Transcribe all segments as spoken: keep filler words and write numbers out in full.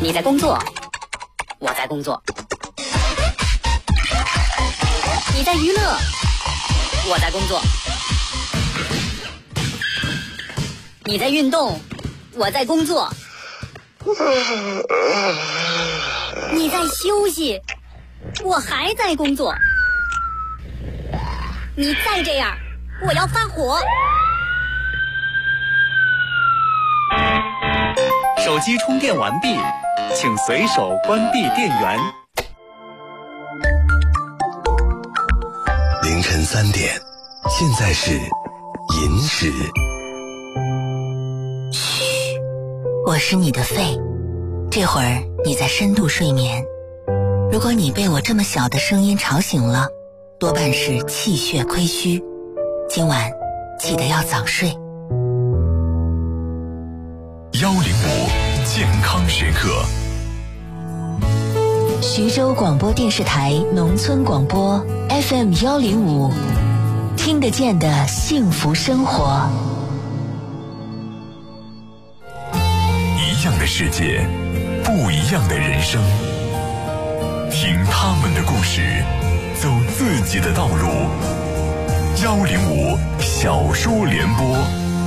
你在工作，我在工作；你在娱乐，我在工作；你在运动，我在工作；你在休息，我还在工作。你再这样，我要发火。 手机充电完毕，请随手关闭电源。 凌晨三点，现在是寅时。 嘘，我是你的肺，这会儿你在深度睡眠。如果你被我这么小的声音吵醒了，多半是气血亏虚，今晚记得要早睡。 幺零五健康时刻， 徐州广播电视台农村广播 F M 幺零五，听得见的幸福生活。 一样的世界，不一样的人生，听他们的故事，走自己的道路。幺零五小说联播。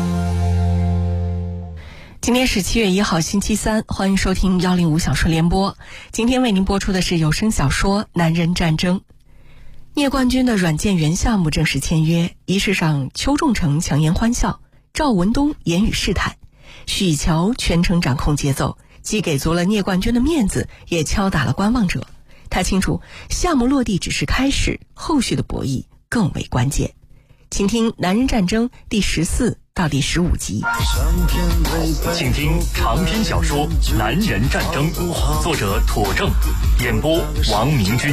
今天是七月一号星期三，欢迎收听幺零五小说联播。今天为您播出的是有声小说《男人战争》。聂冠军的软件园项目正式签约，仪式上邱仲成强颜欢笑，赵文东言语试探，许乔全程掌控节奏，既给足了聂冠军的面子，也敲打了观望者。他清楚项目落地只是开始，后续的博弈更为关键。请听《男人战争》第十四到第十五集。 请听长篇小说《男人战争》，作者妥正，演播王明君。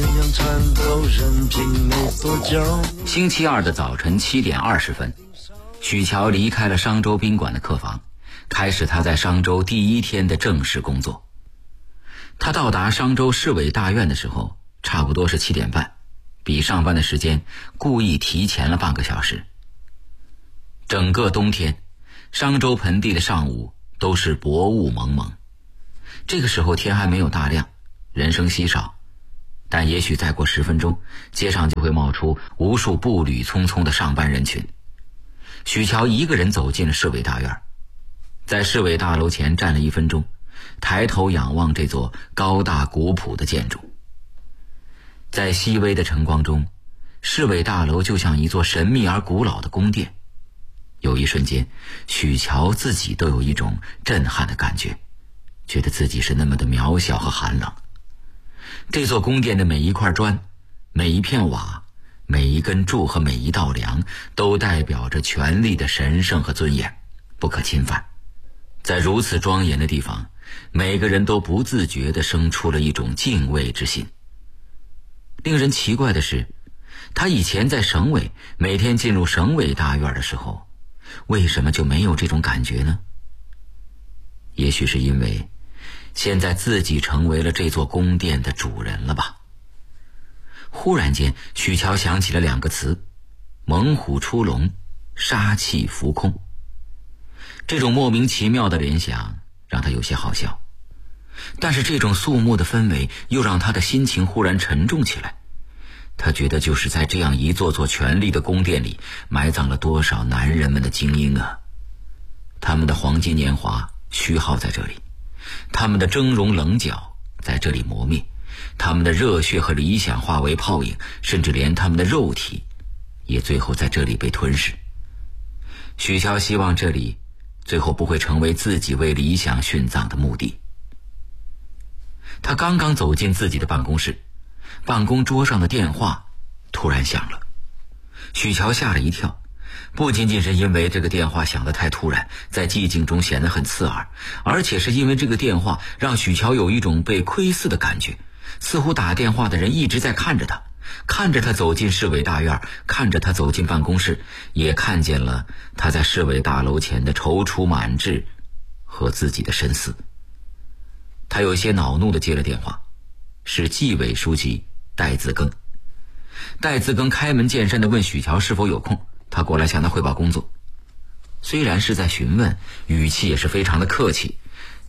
星期二的早晨七点二十分，许乔离开了商州宾馆的客房，开始他在商州第一天的正式工作。他到达商州市委大院的时候，差不多是七点半，比上班的时间故意提前了半个小时。整个冬天，商州盆地的上午都是薄雾蒙蒙。这个时候天还没有大亮，人声稀少，但也许再过十分钟，街上就会冒出无数步履匆匆的上班人群。许乔一个人走进了市委大院，在市委大楼前站了一分钟，抬头仰望这座高大古朴的建筑。在细微的晨光中，市委大楼就像一座神秘而古老的宫殿。有一瞬间，许乔自己都有一种震撼的感觉，觉得自己是那么的渺小和寒冷。这座宫殿的每一块砖，每一片瓦，每一根柱和每一道梁，都代表着权力的神圣和尊严，不可侵犯。在如此庄严的地方，每个人都不自觉地生出了一种敬畏之心。令人奇怪的是，他以前在省委，每天进入省委大院的时候，为什么就没有这种感觉呢？也许是因为现在自己成为了这座宫殿的主人了吧。忽然间，许乔想起了两个词：猛虎出笼，杀气浮空。这种莫名其妙的联想让他有些好笑，但是这种肃穆的氛围又让他的心情忽然沉重起来。他觉得就是在这样一座座权力的宫殿里，埋葬了多少男人们的精英啊！他们的黄金年华虚耗在这里，他们的峥嵘棱角在这里磨灭，他们的热血和理想化为泡影，甚至连他们的肉体也最后在这里被吞噬。许乔希望这里最后不会成为自己为理想殉葬的墓地。他刚刚走进自己的办公室，办公桌上的电话突然响了。许乔吓了一跳，不仅仅是因为这个电话响得太突然，在寂静中显得很刺耳，而且是因为这个电话让许乔有一种被窥视的感觉，似乎打电话的人一直在看着他，看着他走进市委大院，看着他走进办公室，也看见了他在市委大楼前的踌躇满志和自己的深思。他有些恼怒地接了电话，是纪委书记戴自庚。戴自庚开门见山地问许乔是否有空，他过来向他汇报工作。虽然是在询问，语气也是非常的客气，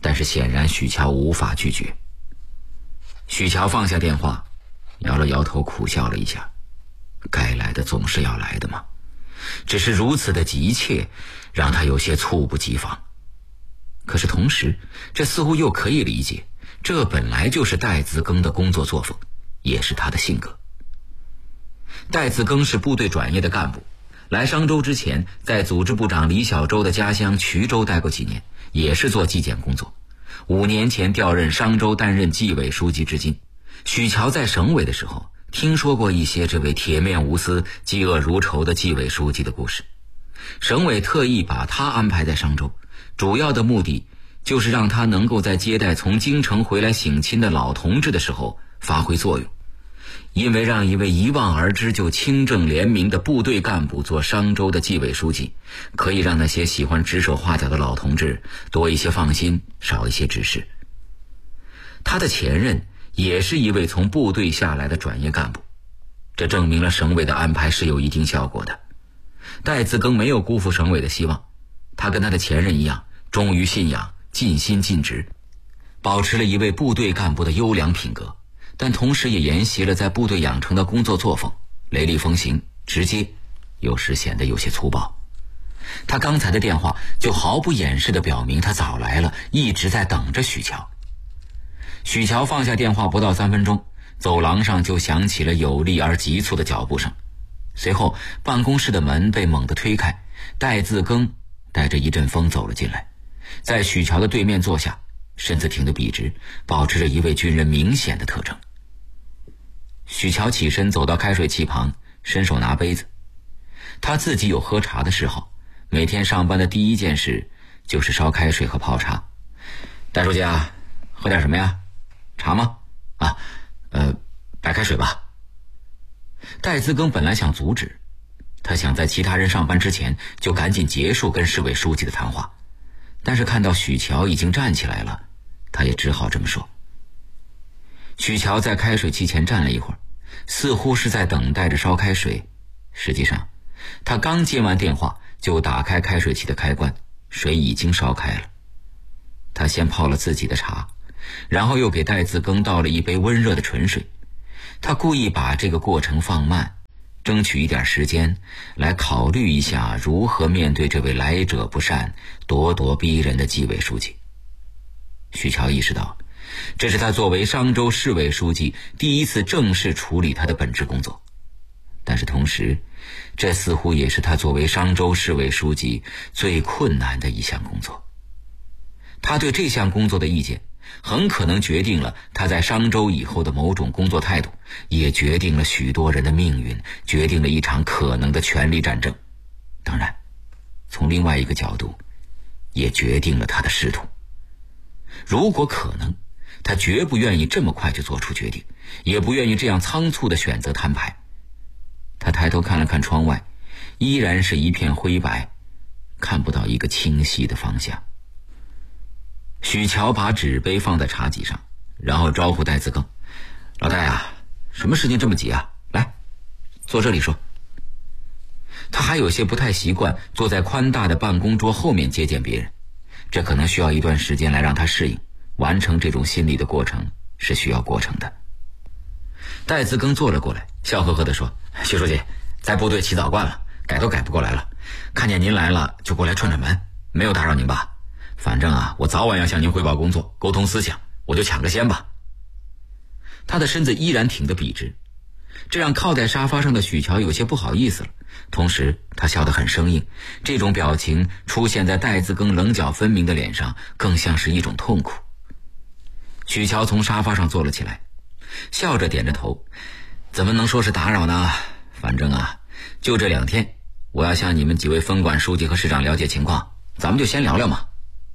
但是显然许乔无法拒绝。许乔放下电话，摇了摇头，苦笑了一下。该来的总是要来的嘛，只是如此的急切，让他有些猝不及防。可是同时，这似乎又可以理解，这本来就是戴自庚的工作作风，也是他的性格。戴自庚是部队转业的干部，来商州之前，在组织部长李小舟的家乡衢州待过几年，也是做纪检工作。五年前调任商州担任纪委书记至今。许乔在省委的时候，听说过一些这位铁面无私、嫉恶如仇的纪委书记的故事。省委特意把他安排在商州，主要的目的就是让他能够在接待从京城回来省亲的老同志的时候发挥作用。因为让一位一望而知就清正廉明的部队干部做商州的纪委书记，可以让那些喜欢指手画脚的老同志多一些放心，少一些指示。他的前任也是一位从部队下来的转业干部，这证明了省委的安排是有一定效果的。戴自庚没有辜负省委的希望，他跟他的前任一样，忠于信仰，尽心尽职，保持了一位部队干部的优良品格，但同时也沿袭了在部队养成的工作作风，雷厉风行，直接，有时显得有些粗暴。他刚才的电话就毫不掩饰地表明他早来了，一直在等着许乔。许乔放下电话不到三分钟，走廊上就响起了有力而急促的脚步声。随后办公室的门被猛地推开，戴自庚带着一阵风走了进来，在许乔的对面坐下，身子挺得笔直，保持着一位军人明显的特征。许乔起身走到开水器旁，伸手拿杯子。他自己有喝茶的嗜好，每天上班的第一件事就是烧开水和泡茶。戴书记啊，喝点什么呀？茶吗？啊，呃，白开水吧。戴自庚本来想阻止，他想在其他人上班之前就赶紧结束跟市委书记的谈话，但是看到许乔已经站起来了，他也只好这么说。许乔在开水器前站了一会儿，似乎是在等待着烧开水。实际上他刚接完电话就打开开水器的开关，水已经烧开了。他先泡了自己的茶，然后又给戴自庚倒了一杯温热的纯水。他故意把这个过程放慢，争取一点时间来考虑一下如何面对这位来者不善、咄咄逼人的纪委书记。许乔意识到，这是他作为商州市委书记第一次正式处理他的本职工作，但是同时，这似乎也是他作为商州市委书记最困难的一项工作。他对这项工作的意见很可能决定了他在商州以后的某种工作态度，也决定了许多人的命运，决定了一场可能的权力战争。当然，从另外一个角度，也决定了他的仕途。如果可能，他绝不愿意这么快就做出决定，也不愿意这样仓促地选择摊牌。他抬头看了看窗外，依然是一片灰白，看不到一个清晰的方向。许乔把纸杯放在茶几上，然后招呼戴自庚：“老戴啊，什么事情这么急啊？来，坐这里说。”他还有些不太习惯坐在宽大的办公桌后面接见别人，这可能需要一段时间来让他适应，完成这种心理的过程是需要过程的。戴自庚坐了过来，笑呵呵地说：“徐书记，在部队起早惯了，改都改不过来了，看见您来了就过来串串门，没有打扰您吧？反正啊，我早晚要向您汇报工作，沟通思想，我就抢个先吧。”他的身子依然挺得笔直，这让靠在沙发上的许乔有些不好意思了，同时他笑得很生硬，这种表情出现在戴自庚棱角分明的脸上，更像是一种痛苦。许乔从沙发上坐了起来，笑着点着头：“怎么能说是打扰呢？反正啊，就这两天，我要向你们几位分管书记和市长了解情况，咱们就先聊聊嘛。”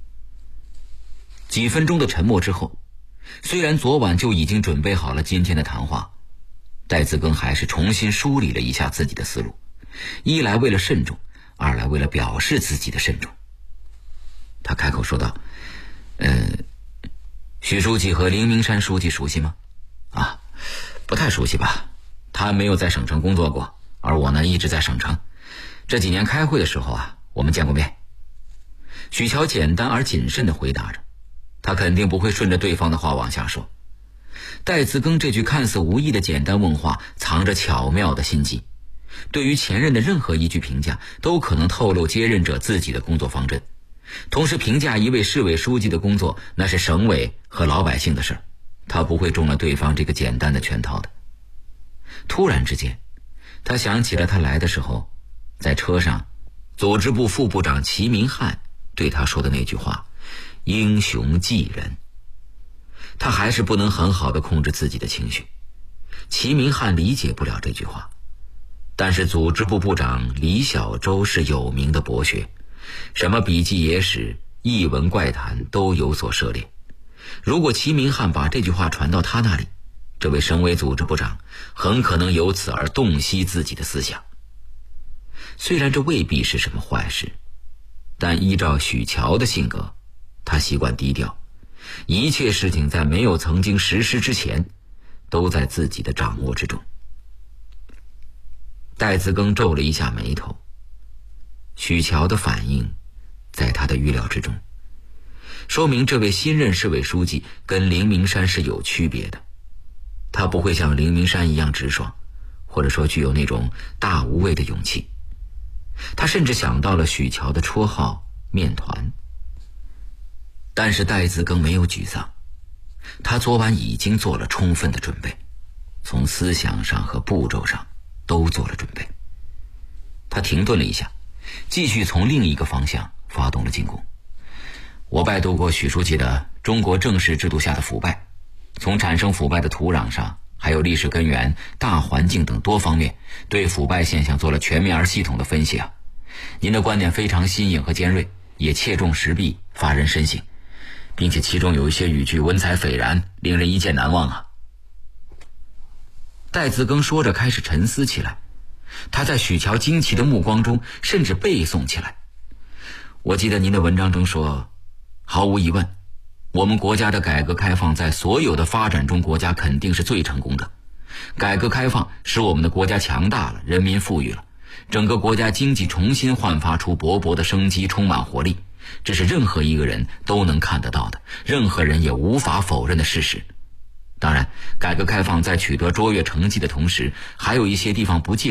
几分钟的沉默之后，虽然昨晚就已经准备好了今天的谈话，戴自庚还是重新梳理了一下自己的思路，一来为了慎重，二来为了表示自己的慎重。他开口说道：“呃，许书记和林明山书记熟悉吗？”“啊，不太熟悉吧，他没有在省城工作过，而我呢一直在省城，这几年开会的时候啊，我们见过面。”许乔简单而谨慎地回答着。 他肯定不会顺着对方的话往下说。戴自庚这句看似无意的简单问话，藏着巧妙的心机。对于前任的任何一句评价，都可能透露接任者自己的工作方针。同时评价一位市委书记的工作，那是省委和老百姓的事儿，他不会中了对方这个简单的圈套的。突然之间，他想起了他来的时候，在车上，组织部副部长齐明翰对他说的那句话：英雄济人。他还是不能很好地控制自己的情绪。齐明翰理解不了这句话，但是组织部部长李小舟是有名的博学，什么笔记野史、异闻怪谈都有所涉猎。如果齐明翰把这句话传到他那里，这位省委组织部长很可能由此而洞悉自己的思想。虽然这未必是什么坏事，但依照许乔的性格，他习惯低调，一切事情在没有曾经实施之前，都在自己的掌握之中。戴自庚皱了一下眉头，许乔的反应在他的预料之中，说明这位新任市委书记跟林明山是有区别的。他不会像林明山一样直爽，或者说具有那种大无畏的勇气。他甚至想到了许乔的绰号面团。但是戴自庚没有沮丧，他昨晚已经做了充分的准备，从思想上和步骤上都做了准备。他停顿了一下，继续从另一个方向发动了进攻。我拜读过许书记的《中国正式制度下的腐败》，从产生腐败的土壤上，还有历史根源、大环境等多方面，对腐败现象做了全面而系统的分析啊。您的观点非常新颖和尖锐，也切中时弊，发人深省，并且其中有一些语句文采斐然，令人一见难忘啊。戴自庚说着开始沉思起来，他在许乔惊奇的目光中甚至背诵起来。我记得您的文章中说，毫无疑问，我们国家的改革开放在所有的发展中国家肯定是最成功的。改革开放使我们的国家强大了，人民富裕了，整个国家经济重新焕发出勃勃的生机，充满活力，这是任何一个人都能看得到的，任何人也无法否认的事实。当然，改革开放在取得卓越成绩的同时，还有一些地方不尽